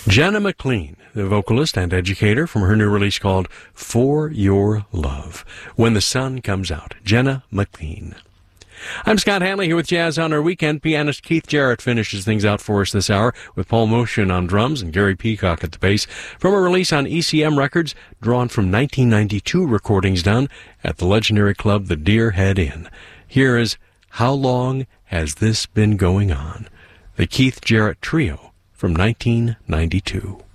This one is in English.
Jenna McLean, the vocalist and educator, from her new release called For Your Love. When the Sun Comes Out. Jenna McLean. I'm Scott Hanley here with Jazz on Our Weekend. Pianist Keith Jarrett finishes things out for us this hour with Paul Motion on drums and Gary Peacock at the bass from a release on ECM Records drawn from 1992 recordings done at the legendary club the Deer Head Inn. Here is How Long Has This Been Going On? The Keith Jarrett Trio from 1992.